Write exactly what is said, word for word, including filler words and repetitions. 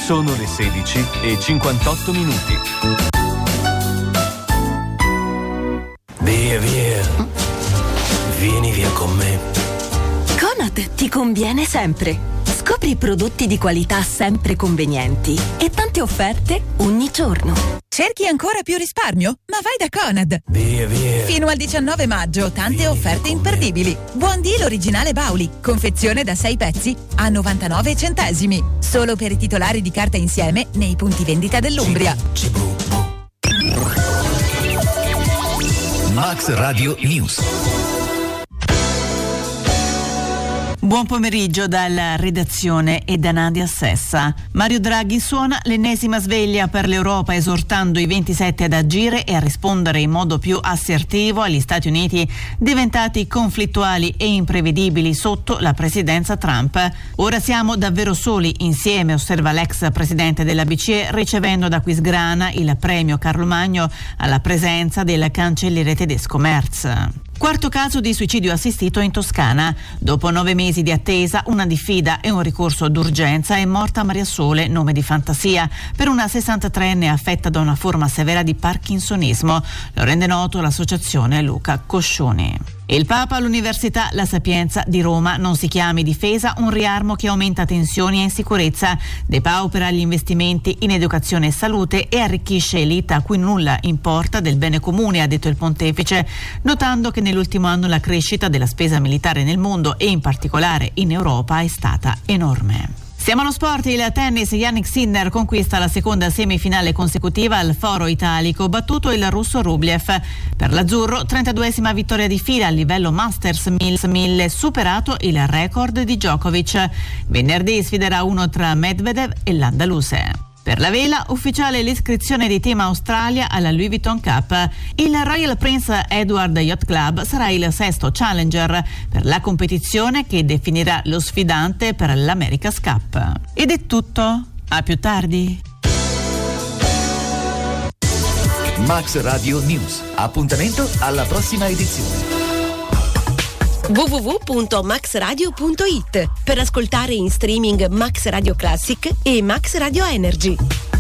Sono le sedici e cinquantotto minuti. Via, via. Vieni via con me. Conad ti conviene sempre. Scopri prodotti di qualità sempre convenienti e tante offerte ogni giorno. Cerchi ancora più risparmio? Ma vai da Conad! Via, via. Fino al diciannove maggio, tante Vieni offerte imperdibili. Buon deal originale Bauli, confezione da sei pezzi a novantanove centesimi. Solo per i titolari di carta insieme nei punti vendita dell'Umbria. Cibu, cibu. Max Radio News. Buon pomeriggio dalla redazione e da Nadia Sessa. Mario Draghi suona l'ennesima sveglia per l'Europa, esortando i ventisette ad agire e a rispondere in modo più assertivo agli Stati Uniti, diventati conflittuali e imprevedibili sotto la presidenza Trump. Ora siamo davvero soli insieme, osserva l'ex presidente della B C E, ricevendo da Aquisgrana il premio Carlo Magno alla presenza del cancelliere tedesco Merz. Quarto caso di suicidio assistito in Toscana. Dopo nove mesi di attesa, una diffida e un ricorso d'urgenza, è morta Maria Sole, nome di fantasia, per una sessantatreenne affetta da una forma severa di parkinsonismo. Lo rende noto l'associazione Luca Coscioni. Il Papa all'Università La Sapienza di Roma: non si chiami difesa un riarmo che aumenta tensioni e insicurezza, depaupera gli investimenti in educazione e salute e arricchisce elite a cui nulla importa del bene comune, ha detto il pontefice, notando che nell'ultimo anno la crescita della spesa militare nel mondo e in particolare in Europa è stata enorme. Siamo allo sport. Il tennis. Jannik Sinner conquista la seconda semifinale consecutiva al Foro Italico, battuto il russo Rublev. Per l'azzurro, trentaduesima vittoria di fila a livello Masters mille, superato il record di Djokovic. Venerdì sfiderà uno tra Medvedev e l'andaluse. Per la vela, ufficiale l'iscrizione di Team Australia alla Louis Vuitton Cup. Il Royal Prince Edward Yacht Club sarà il sesto challenger per la competizione che definirà lo sfidante per l'America's Cup. Ed è tutto. A più tardi. Max Radio News. Appuntamento alla prossima edizione. w w w punto max radio punto it per ascoltare in streaming Max Radio Classic e Max Radio Energy.